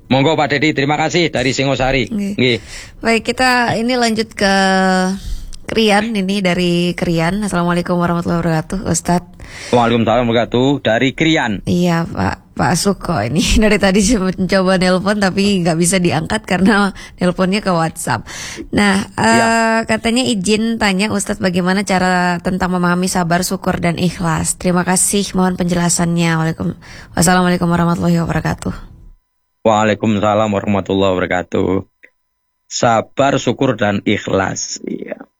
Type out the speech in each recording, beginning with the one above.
Monggo Pak Dedi, terima kasih dari Singosari. Nggih. Baik, kita ini lanjut ke Krian, ini dari Krian. Assalamualaikum warahmatullahi wabarakatuh, Ustadz. Waalaikumsalam warahmatullahi wabarakatuh, dari Krian. Iya Pak Suko ini dari tadi mencoba nelpon tapi nggak bisa diangkat karena nelponnya ke WhatsApp. Nah, katanya izin tanya Ustadz bagaimana cara tentang memahami sabar, syukur dan ikhlas. Terima kasih, mohon penjelasannya. Wassalamualaikum warahmatullahi wabarakatuh. Waalaikumsalam warahmatullahi wabarakatuh. Sabar, syukur dan ikhlas. Iya.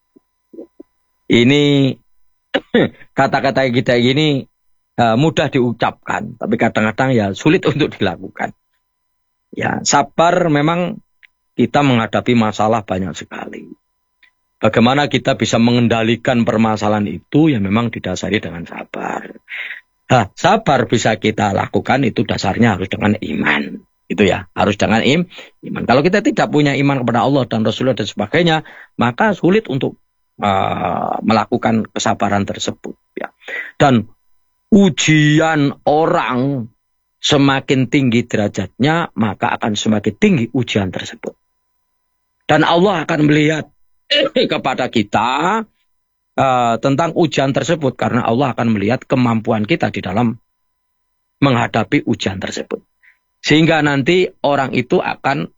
Ini kata-kata kita ini mudah diucapkan, tapi kadang-kadang ya sulit untuk dilakukan. Ya, sabar memang kita menghadapi masalah banyak sekali. Bagaimana kita bisa mengendalikan permasalahan itu ya memang didasari dengan sabar. Sabar bisa kita lakukan itu dasarnya harus dengan iman. Itu ya, harus dengan iman. Kalau kita tidak punya iman kepada Allah dan Rasulullah dan sebagainya, maka sulit untuk melakukan kesabaran tersebut. Ya. Dan ujian orang semakin tinggi derajatnya, maka akan semakin tinggi ujian tersebut. Dan Allah akan melihat kepada kita tentang ujian tersebut, karena Allah akan melihat kemampuan kita di dalam menghadapi ujian tersebut. Sehingga nanti orang itu akan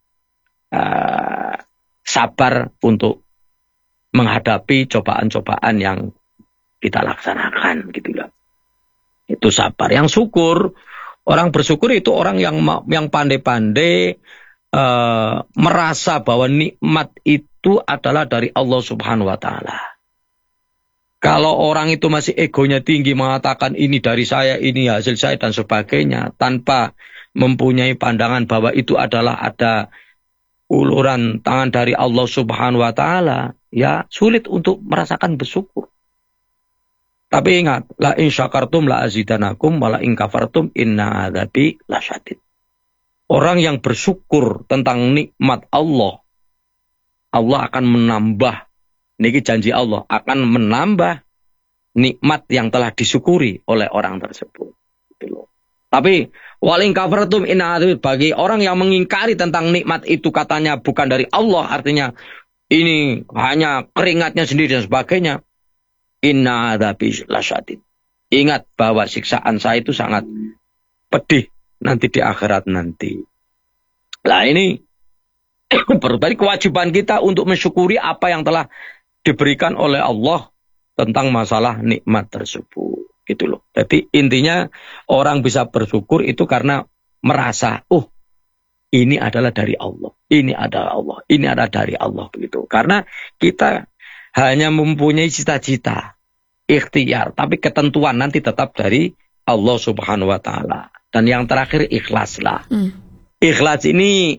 sabar untuk menghadapi cobaan-cobaan yang kita laksanakan gitu ya. Itu sabar. Yang syukur, orang bersyukur itu orang yang pandai-pandai merasa bahwa nikmat itu adalah dari Allah Subhanahu wa taala. Kalau orang itu masih egonya tinggi mengatakan ini dari saya, ini hasil saya dan sebagainya, tanpa mempunyai pandangan bahwa itu adalah ada uluran tangan dari Allah Subhanahu wa taala, ya sulit untuk merasakan bersyukur. Tapi ingat, la in syakartum la azidanakum wa la in kafartum inna adzabi lasyadid. Orang yang bersyukur tentang nikmat Allah, Allah akan menambah, niki janji Allah, akan menambah nikmat yang telah disyukuri oleh orang tersebut. Tapi walin kafartum inna adzab, bagi orang yang mengingkari tentang nikmat itu katanya bukan dari Allah, artinya ini hanya keringatnya sendiri dan sebagainya. Inna adzabi lasyadid. Ingat bahwa siksaan saya itu sangat pedih nanti di akhirat nanti. Nah ini berarti kewajiban kita untuk mensyukuri apa yang telah diberikan oleh Allah tentang masalah nikmat tersebut. Gitu loh. Jadi intinya orang bisa bersyukur itu karena merasa, ini adalah dari Allah. Ini adalah Allah. Ini adalah dari Allah. Begitu. Karena kita hanya mempunyai cita-cita, ikhtiar. Tapi ketentuan nanti tetap dari Allah Subhanahu wa ta'ala. Dan yang terakhir ikhlaslah. Ikhlas ini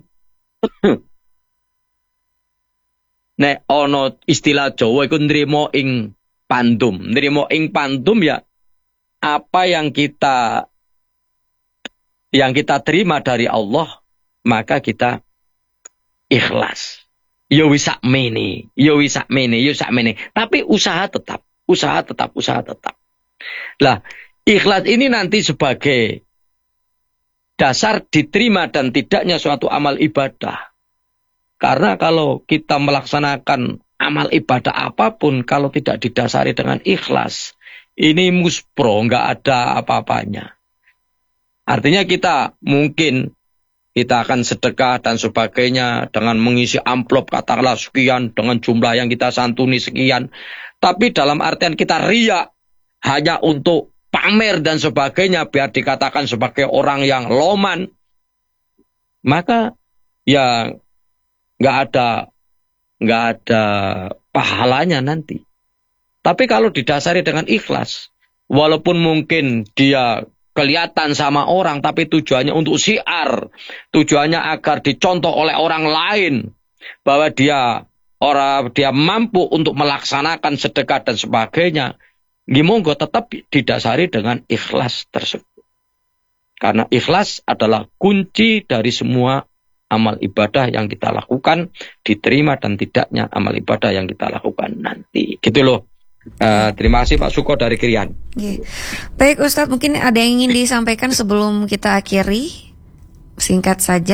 nek ono istilah Jawa iku nrimo ing pandum. Nrimo ing pandum ya apa yang kita terima dari Allah, maka kita ikhlas. Yo wis sakmene. Tapi usaha tetap. Lah, ikhlas ini nanti sebagai dasar diterima dan tidaknya suatu amal ibadah. Karena kalau kita melaksanakan amal ibadah apapun, kalau tidak didasari dengan ikhlas, ini muspro, nggak ada apa-apanya. Artinya kita akan sedekah dan sebagainya dengan mengisi amplop katakanlah sekian dengan jumlah yang kita santuni sekian. Tapi dalam artian kita riya hanya untuk pamer dan sebagainya biar dikatakan sebagai orang yang loman. Maka ya nggak ada pahalanya nanti. Tapi kalau didasari dengan ikhlas, walaupun mungkin dia kelihatan sama orang, tapi tujuannya untuk syiar, tujuannya agar dicontoh oleh orang lain bahwa dia mampu untuk melaksanakan sedekah dan sebagainya, monggo tetap didasari dengan ikhlas tersebut. Karena ikhlas adalah kunci dari semua amal ibadah yang kita lakukan, diterima dan tidaknya amal ibadah yang kita lakukan nanti. Gitu loh. Terima kasih Pak Suko dari Krian. Baik Ustadz, mungkin ada yang ingin disampaikan sebelum kita akhiri, singkat saja.